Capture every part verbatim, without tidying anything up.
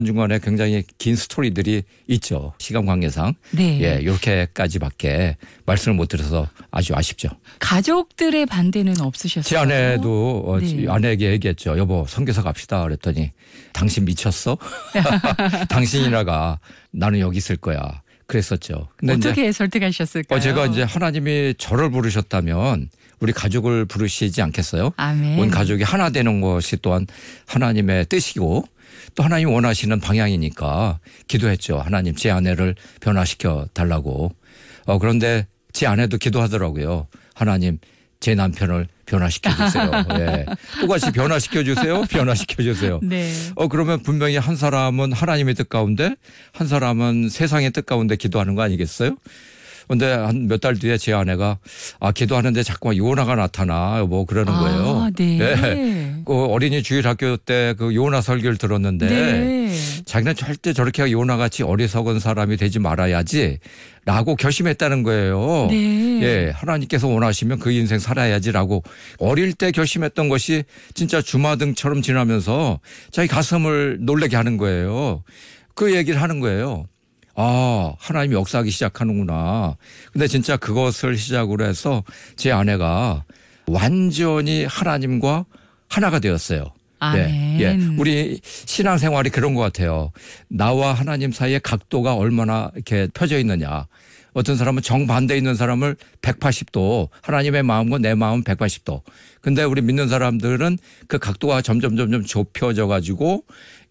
중간에 굉장히 긴 스토리들이 있죠. 시간 관계상. 네. 예, 이렇게까지밖에 말씀을 못 드려서 아주 아쉽죠. 가족들의 반대는 없으셨어요? 제 아내도 어, 네. 아내에게 얘기했죠. 여보 선교사 갑시다 그랬더니 당신 미쳤어? 당신이라가 나는 여기 있을 거야. 그랬었죠. 근데 어떻게 이제 설득하셨을까요? 어, 제가 이제 하나님이 저를 부르셨다면 우리 가족을 부르시지 않겠어요? 아멘. 온 가족이 하나 되는 것이 또한 하나님의 뜻이고 또 하나님이 원하시는 방향이니까 기도했죠. 하나님 제 아내를 변화시켜 달라고. 어, 그런데 제 아내도 기도하더라고요. 하나님 제 남편을 변화시켜 주세요. 예. 똑같이 변화시켜 주세요. 변화시켜 주세요. 네. 어 그러면 분명히 한 사람은 하나님의 뜻 가운데 한 사람은 세상의 뜻 가운데 기도하는 거 아니겠어요? 근데 한 몇 달 뒤에 제 아내가 아 기도하는데 자꾸만 요나가 나타나 뭐 그러는 거예요. 아, 네. 예. 그 어린이 주일학교 때 그 요나 설교를 들었는데 네. 자기는 절대 저렇게 요나같이 어리석은 사람이 되지 말아야지 라고 결심했다는 거예요. 네. 예, 하나님께서 원하시면 그 인생 살아야지라고 어릴 때 결심했던 것이 진짜 주마등처럼 지나면서 자기 가슴을 놀라게 하는 거예요. 그 얘기를 하는 거예요. 아, 하나님이 역사하기 시작하는구나. 근데 진짜 그것을 시작으로 해서 제 아내가 완전히 하나님과 하나가 되었어요. 아멘. 예, 예. 우리 신앙생활이 그런 것 같아요. 나와 하나님 사이의 각도가 얼마나 이렇게 펴져 있느냐. 어떤 사람은 정반대에 있는 사람을 백팔십 도, 하나님의 마음과 내 마음은 백팔십 도. 근데 우리 믿는 사람들은 그 각도가 점점 점점 좁혀져 가지고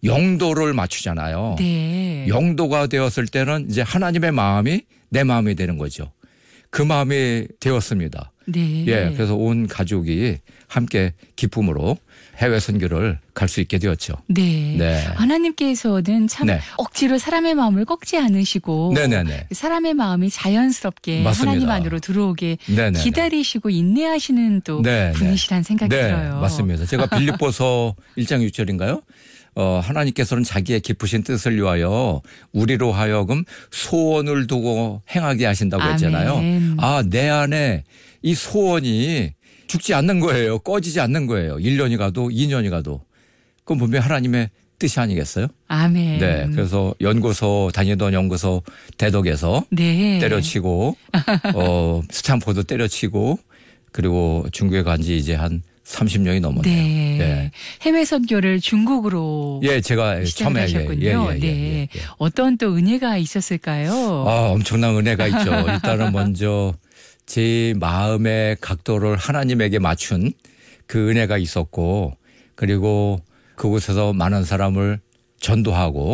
영도를 맞추잖아요. 네. 영도가 되었을 때는 이제 하나님의 마음이 내 마음이 되는 거죠. 그 마음이 되었습니다. 네. 예, 그래서 온 가족이 함께 기쁨으로 해외 선교를 갈 수 있게 되었죠. 네. 네. 하나님께서는 참 네. 억지로 사람의 마음을 꺾지 않으시고 네네네. 사람의 마음이 자연스럽게 맞습니다. 하나님 안으로 들어오게 네네네. 기다리시고 인내하시는 또 네네. 분이시라는 생각이 네, 들어요. 맞습니다. 제가 빌립보서 일 장 육 절인가요? 어, 하나님께서는 자기의 깊으신 뜻을 위하여 우리로 하여금 소원을 두고 행하게 하신다고 했잖아요. 아멘. 아, 내 안에 이 소원이 죽지 않는 거예요. 꺼지지 않는 거예요. 일 년이 가도 이 년이 가도. 그건 분명히 하나님의 뜻이 아니겠어요? 아멘. 네. 그래서 연구소 다니던 연구소 대덕에서 네. 때려치고 어, 스탠포드 때려치고 그리고 중국에 간 지 이제 한 삼십 년이 넘었네요. 네. 네. 해외 선교를 중국으로 예, 제가 처음에 예, 시작하셨군요. 예, 예, 네. 예, 예. 어떤 또 은혜가 있었을까요? 아, 엄청난 은혜가 있죠. 일단은 먼저 제 마음의 각도를 하나님에게 맞춘 그 은혜가 있었고 그리고 그곳에서 많은 사람을 전도하고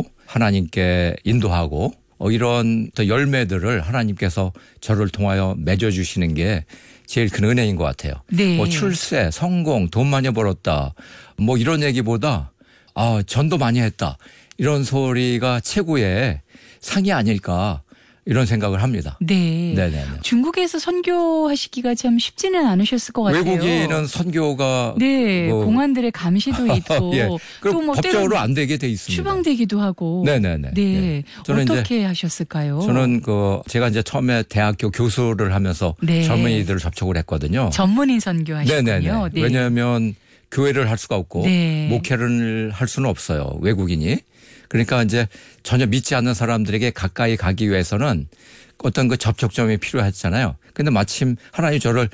하나님께 인도하고 어, 이런 또 열매들을 하나님께서 저를 통하여 맺어주시는 게 제일 큰 은혜인 것 같아요. 네. 뭐 출세, 성공, 돈 많이 벌었다 뭐 이런 얘기보다 아, 전도 많이 했다 이런 소리가 최고의 상이 아닐까 이런 생각을 합니다. 네. 네네네. 중국에서 선교하시기가 참 쉽지는 않으셨을 것 같아요. 외국인은 선교가 네, 뭐 공안들의 감시도 있고 예. 또 뭐 법적으로 안 되게 돼 있습니다. 추방되기도 하고. 네네네. 네. 예. 저는 어떻게 이제 하셨을까요? 저는 그 제가 이제 처음에 대학교 교수를 하면서 네. 젊은이들을 접촉을 했거든요. 전문인 선교하셨군요. 네네네. 네. 왜냐하면 교회를 할 수가 없고 네. 목회를 할 수는 없어요. 외국인이. 그러니까 이제 전혀 믿지 않는 사람들에게 가까이 가기 위해서는 어떤 그 접촉점이 필요했잖아요. 근데 마침 하나님 저를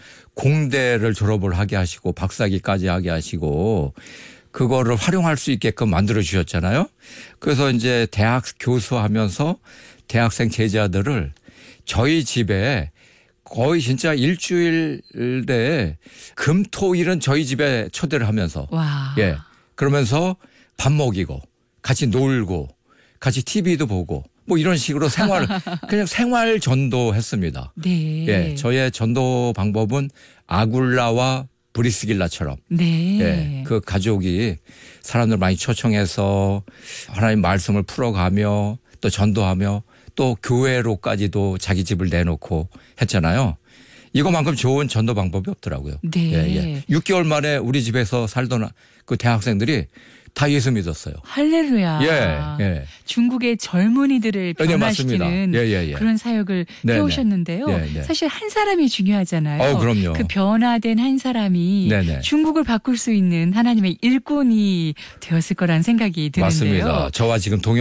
공대를 졸업을 하게 하시고 박사학위까지 하게 하시고 그거를 활용할 수 있게끔 만들어 주셨잖아요. 그래서 이제 대학 교수하면서 대학생 제자들을 저희 집에 거의 진짜 일주일 내에 금토일은 저희 집에 초대를 하면서 와. 예. 그러면서 밥 먹이고 같이 놀고 같이 티비도 보고 뭐 이런 식으로 생활 그냥 생활 전도했습니다. 네. 예. 저의 전도 방법은 아굴라와 브리스길라처럼 네. 예. 그 가족이 사람들 많이 초청해서 하나님 말씀을 풀어가며 또 전도하며 또 교회로까지도 자기 집을 내놓고 했잖아요. 이거만큼 좋은 전도 방법이 없더라고요. 네. 예, 예. 육 개월 만에 우리 집에서 살던 그 대학생들이 다 예수 믿었어요. 할렐루야. 예, 예. 중국의 젊은이들을 네, 맞습니다. 변화시키는 예, 예, 예. 그런 사역을 네, 해오셨는데요. 네, 네. 사실 한 사람이 중요하잖아요. 어, 그럼요. 그 변화된 한 사람이 네, 네. 중국을 바꿀 수 있는 하나님의 일꾼이 되었을 거라는 생각이 드는데요. 맞습니다. 저와 지금 동행